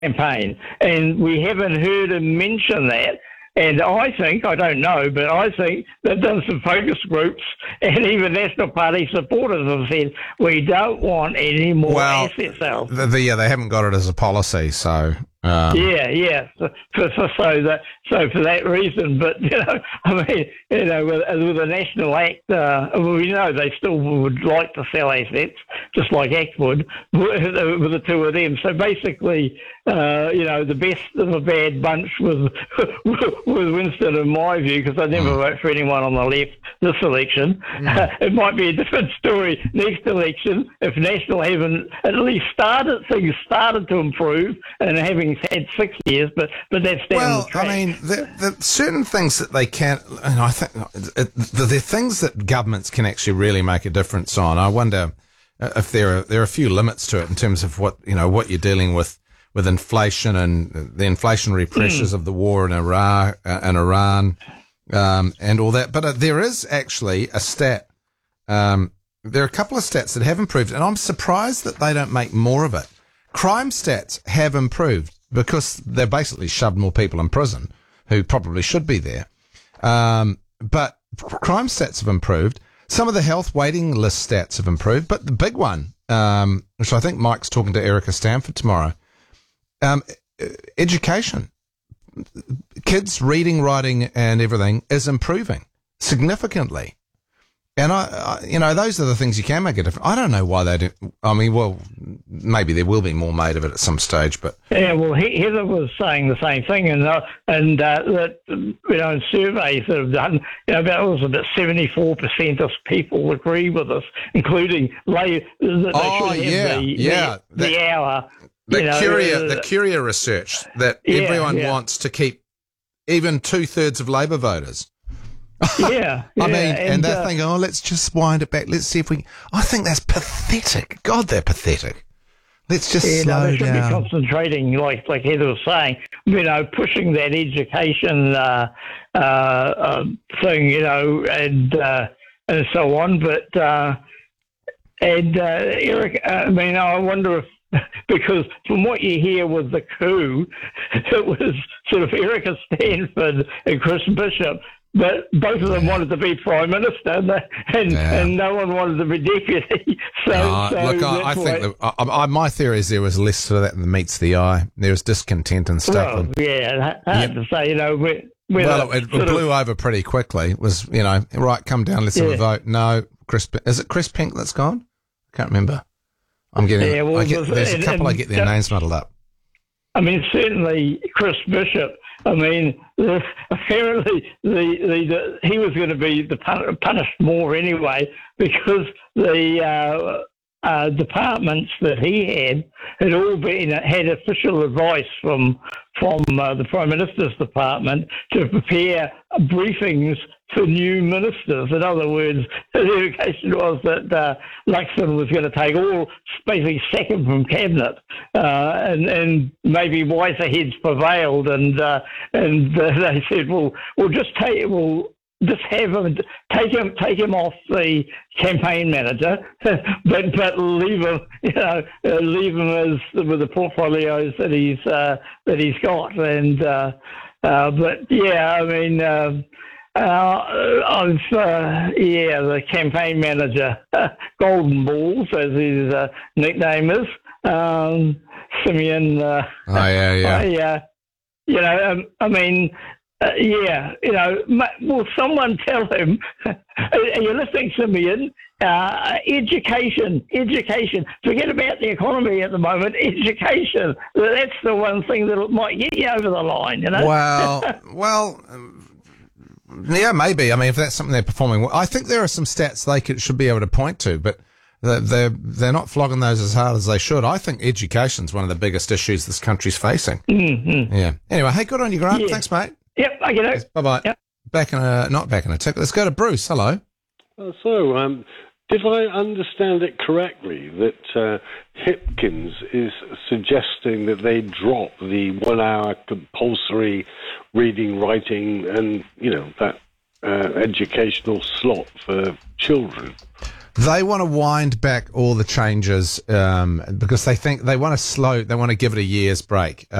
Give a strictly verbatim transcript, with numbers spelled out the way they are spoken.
campaign, and we haven't heard him mention that. And I think, I don't know, but I think they've done some focus groups, and even National Party supporters have said, we don't want any more well, asset sales. The, the, yeah, they haven't got it as a policy, so... Um, yeah, yeah. So, so, so, so, that, so for that reason, but, you know, I mean, you know, with, with a National Act, uh, well, we know they still would like to sell assets, just like Act would, with, with the two of them. So basically, uh, you know, the best of a bad bunch was, was Winston, in my view, because I never mm. vote for anyone on the left this election. Mm. Uh, it might be a different story next election if National haven't at least started, things started to improve, and having had six years, but but that's down well, the track. I mean, the, the certain things that they can't, and I think it, the, the things that governments can actually really make a difference on. I wonder if there are there are a few limits to it in terms of what you know what you're dealing with with inflation and the inflationary pressures mm. of the war in Iraq uh, and Iran um, and all that. But uh, there is actually a stat. Um, there are a couple of stats that have improved, and I'm surprised that they don't make more of it. Crime stats have improved because they've basically shoved more people in prison who probably should be there. Um, but crime stats have improved. Some of the health waiting list stats have improved. But the big one, um, which I think Mike's talking to Erica Stanford tomorrow, um, education. Kids reading, writing and everything is improving significantly. And, I, I, you know, those are the things you can make a difference. I don't know why they do. I mean, well, maybe there will be more made of it at some stage, but... Yeah, well, Heather was saying the same thing, and uh, and uh, that, you know, in surveys that have done, you know, about, it was about seventy-four percent of people agree with us, including lay, that they oh, should have yeah, the, yeah. the, the hour. The you know, Curia, uh, the Curia research that yeah, everyone yeah. wants to keep even two-thirds of Labour voters. yeah, I yeah, mean, and, and they're uh, thinking, oh, let's just wind it back. Let's see if we... I think that's pathetic. God, they're pathetic. Let's just yeah, slow no, they should down. be concentrating, like like Heather was saying, you know, pushing that education uh, uh, uh, thing, you know, and uh, and so on. But uh, and uh, Eric, I mean, I wonder if. Because from what you hear with the coup, it was sort of Erica Stanford and Chris Bishop, but both of them wanted to be Prime Minister, and and, yeah. and no one wanted to be Deputy. So, no, so look, I, I think that, I, I, my theory is there was less to that than meets the eye. There was discontent and stuff. Well, and, yeah, hard yep. to say, you know. We're, we're well, it, it blew of, over pretty quickly. It was, you know, right, come down, let's yeah. have a vote. No, Chris, is it Chris Pink that's gone? I can't remember. I'm getting, yeah, well, I get, there's and, a couple and, I get their names muddled up. I mean, certainly Chris Bishop. I mean, the, apparently the, the, the he was going to be the pun- punished more anyway because the uh, uh, departments that he had had all been had official advice from from uh, the Prime Minister's department to prepare briefings for new ministers. In other words, the indication was that uh, Luxon was going to take all, basically sack him from cabinet, uh, and, and maybe wiser heads prevailed, and uh, and uh, they said, well, we'll just take, we'll just have him, take him, take him off the campaign manager, but but leave him, you know, uh, leave him as with the portfolios that he's uh, that he's got, and uh, uh, but yeah, I mean. Uh, Uh, I've, uh, yeah, the campaign manager, Golden Balls, as his uh, nickname is, um, Simeon. Uh, oh, yeah, yeah. I, uh, you know, um, I mean, uh, yeah, you know, will someone tell him, are you listening, Simeon? Uh, education, education. Forget about the economy at the moment. Education. That's the one thing that might get you over the line, you know? Well, well... Um, yeah, maybe. I mean, if that's something they're performing well. I think there are some stats they could, should be able to point to, but they're, they're, they're not flogging those as hard as they should. I think education's one of the biggest issues this country's facing. Mm-hmm. Yeah. Anyway, hey, good on you, Grant. Yeah. Thanks, mate. Yep, I get it. Bye-bye. Yep. Back in a, not back in a tick. Let's go to Bruce. Hello. Uh, so, um, did I understand it correctly that uh, Hipkins is suggesting that they drop the one-hour compulsory reading, writing, and, you know, that uh, educational slot for children? They want to wind back all the changes um, because they think they want to slow. They want to give it a year's break.